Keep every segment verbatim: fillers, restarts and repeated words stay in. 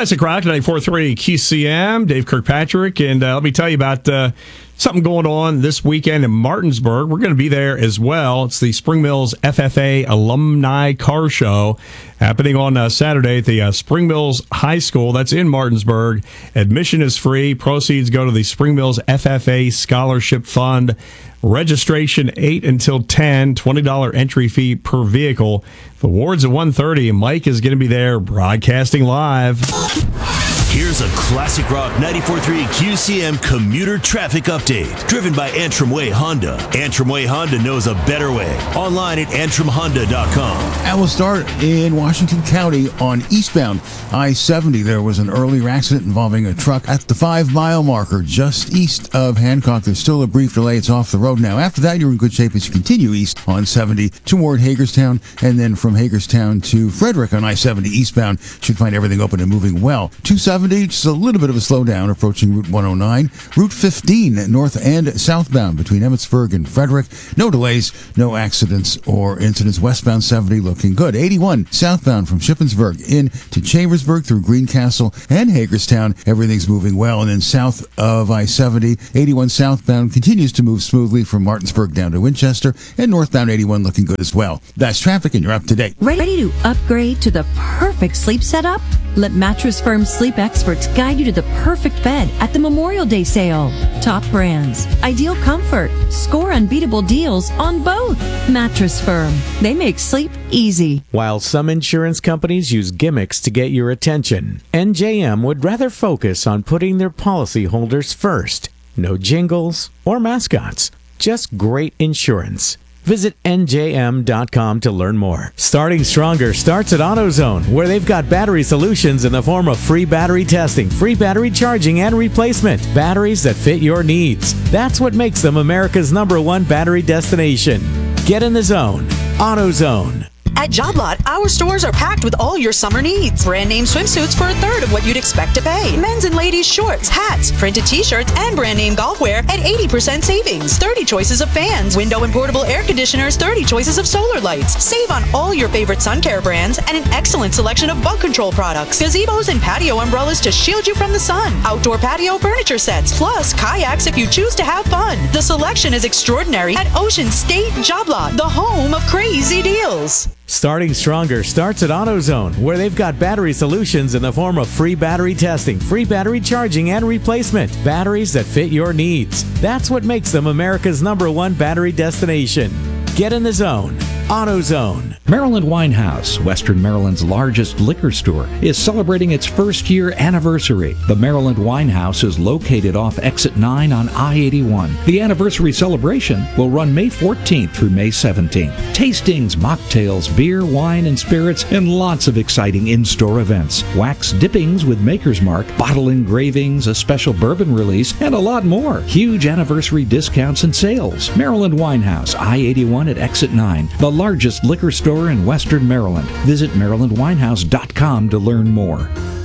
Classic Rock ninety-four point three Q C M, Dave Kirkpatrick, and uh, let me tell you about uh, something going on this weekend in Martinsburg. We're going to be there as well. It's the Spring Mills F F A Alumni Car Show happening on uh, Saturday at the uh, Spring Mills High School. That's in Martinsburg. Admission is free. Proceeds go to the Spring Mills F F A Scholarship Fund. Registration eight until ten, twenty dollars entry fee per vehicle. The awards at one thirty, and Mike is going to be there broadcasting live. Here's a Classic Rock ninety-four point three Q C M commuter traffic update, driven by Antrim Way Honda. Antrim Way Honda knows a better way. Online at antrim honda dot com. And we'll start in Washington County on eastbound I seventy. There was an earlier accident involving a truck at the five-mile marker just east of Hancock. There's still a brief delay. It's off the road now. After that, you're in good shape as you continue east on seventy toward Hagerstown, and then from Hagerstown to Frederick on I seventy eastbound. Should find everything open and moving well. two seventy, just a little bit of a slowdown approaching Route one oh nine. Route fifteen, north and southbound between Emmitsburg and Frederick. No delays, no accidents or incidents. Westbound seventy looking good. eighty-one, southbound from Shippensburg in to Chambersburg through Greencastle and Hagerstown. Everything's moving well. And then south of I seventy, eighty-one southbound continues to move smoothly from Martinsburg down to Winchester. And northbound eighty-one looking good as well. That's traffic, and you're up to date. Ready to upgrade to the perfect sleep setup? Let Mattress Firm sleep experts guide you to the perfect bed at the Memorial Day sale. Top brands, ideal comfort, score unbeatable deals on both. Mattress Firm, they make sleep easy. While some insurance companies use gimmicks to get your attention, N J M would rather focus on putting their policyholders first. No jingles or mascots, just great insurance. Visit N J M dot com to learn more. Starting Stronger starts at AutoZone, where they've got battery solutions in the form of free battery testing, free battery charging and replacement, batteries that fit your needs. That's what makes them America's number one battery destination. Get in the zone. AutoZone. At Job Lot, our stores are packed with all your summer needs. Brand name swimsuits for a third of what you'd expect to pay. Men's and ladies' shorts, hats, printed t-shirts, and brand name golf wear at eighty percent savings. thirty choices of fans, window and portable air conditioners, thirty choices of solar lights. Save on all your favorite sun care brands and an excellent selection of bug control products. Gazebos and patio umbrellas to shield you from the sun. Outdoor patio furniture sets, plus kayaks if you choose to have fun. The selection is extraordinary at Ocean State Job Lot, the home of crazy deals. Starting Stronger starts at AutoZone, where they've got battery solutions in the form of free battery testing, free battery charging and replacement, batteries that fit your needs. That's what makes them America's number one battery destination. Get in the zone. AutoZone. Maryland Wine House, Western Maryland's largest liquor store, is celebrating its first year anniversary. The Maryland Wine House is located off Exit nine on I eighty-one. The anniversary celebration will run May fourteenth through May seventeenth. Tastings, mocktails, beer, wine, and spirits, and lots of exciting in-store events. Wax dippings with Maker's Mark, bottle engravings, a special bourbon release, and a lot more. Huge anniversary discounts and sales. Maryland Wine House, I eighty-one at Exit nine. The largest liquor store in Western Maryland. Visit maryland winehouse dot com to learn more.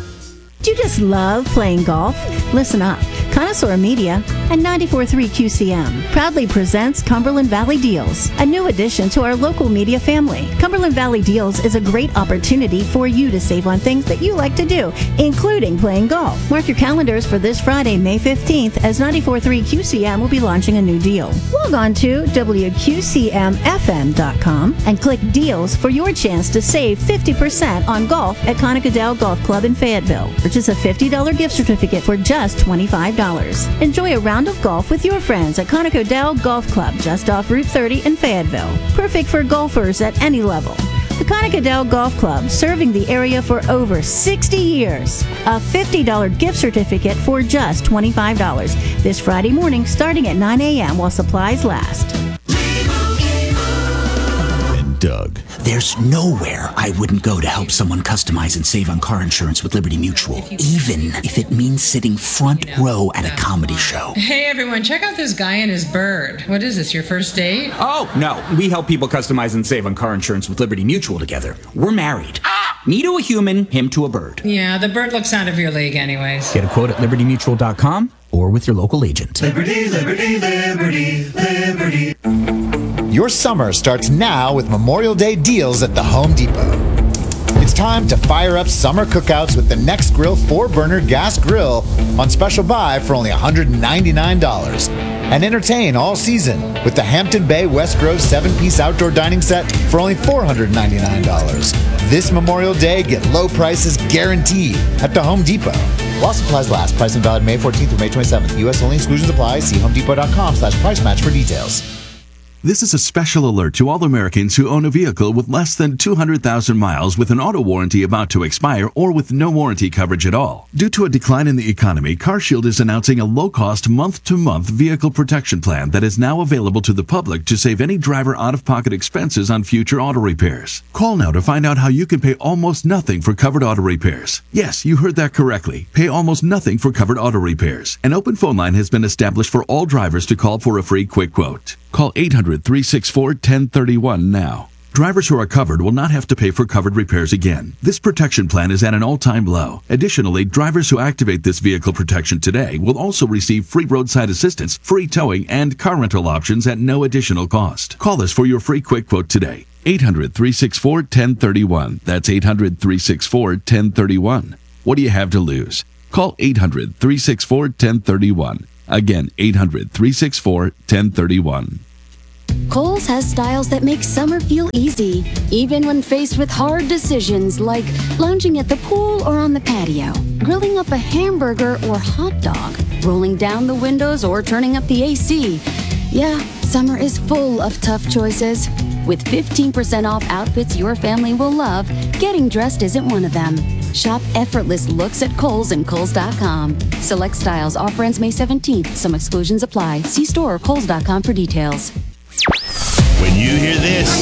Do you just love playing golf? Listen up. Connoisseur Media and ninety-four point three Q C M proudly presents Cumberland Valley Deals, a new addition to our local media family. Cumberland Valley Deals is a great opportunity for you to save on things that you like to do, including playing golf. Mark your calendars for this Friday, May fifteenth, as ninety-four point three Q C M will be launching a new deal. Log on to W Q C M F M dot com and click Deals for your chance to save fifty percent on golf at Connicadale Golf Club in Fayetteville. Purchase a fifty dollars gift certificate for just twenty-five dollars. Enjoy a round of golf with your friends at Connicadale Golf Club just off Route thirty in Fayetteville. Perfect for golfers at any level. The Connicadale Golf Club, serving the area for over sixty years. A fifty dollars gift certificate for just twenty-five dollars. This Friday morning starting at nine a.m. while supplies last. Doug. There's nowhere I wouldn't go to help someone customize and save on car insurance with Liberty Mutual, even if it means sitting front row at a comedy show. Hey everyone, check out this guy and his bird. What is this, your first date? Oh, no. We help people customize and save on car insurance with Liberty Mutual together. We're married. Me to a human, him to a bird. Yeah, the bird looks out of your league anyways. Get a quote at liberty mutual dot com or with your local agent. Liberty, liberty, liberty, liberty. Your summer starts now with Memorial Day deals at the Home Depot. It's time to fire up summer cookouts with the Nextgrill four-burner gas grill on special buy for only one hundred ninety-nine dollars. And entertain all season with the Hampton Bay West Grove seven-piece outdoor dining set for only four hundred ninety-nine dollars. This Memorial Day, get low prices guaranteed at the Home Depot. While supplies last, pricing valid May fourteenth through May twenty-seventh. U S only, exclusions apply. See homedepot.com slash price match for details. This is a special alert to all Americans who own a vehicle with less than two hundred thousand miles with an auto warranty about to expire or with no warranty coverage at all. Due to a decline in the economy, CarShield is announcing a low-cost month-to-month vehicle protection plan that is now available to the public to save any driver out-of-pocket expenses on future auto repairs. Call now to find out how you can pay almost nothing for covered auto repairs. Yes, you heard that correctly. Pay almost nothing for covered auto repairs. An open phone line has been established for all drivers to call for a free quick quote. Call eight hundred, three six four, one zero three one now. Drivers who are covered will not have to pay for covered repairs again. This protection plan is at an all-time low. Additionally, drivers who activate this vehicle protection today will also receive free roadside assistance, free towing, and car rental options at no additional cost. Call us for your free quick quote today. eight hundred, three six four, one zero three one. That's eight hundred, three six four, one zero three one. What do you have to lose? Call eight hundred, three six four, one zero three one. Again, eight hundred, three six four, one zero three one. Kohl's has styles that make summer feel easy, even when faced with hard decisions like lounging at the pool or on the patio, grilling up a hamburger or hot dog, rolling down the windows or turning up the A C. Yeah, summer is full of tough choices. With fifteen percent off outfits your family will love, getting dressed isn't one of them. Shop effortless looks at Kohl's and Kohl's dot com. Select styles. Offer ends May seventeenth. Some exclusions apply. See store or Kohl's dot com for details. When you hear this,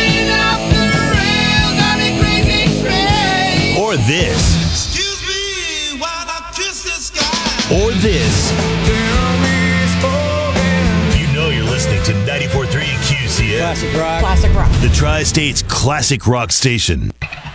or this, excuse me while I kiss the sky, or this, you know you're listening to ninety-four point three Q C M. Classic rock. Classic rock. The Tri-State's classic rock station.